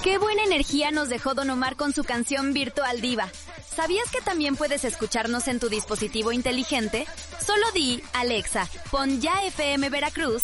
Qué buena energía nos dejó Don Omar con su canción Virtual Diva. ¿Sabías que también puedes escucharnos en tu dispositivo inteligente? Solo di, Alexa, pon Ya FM Veracruz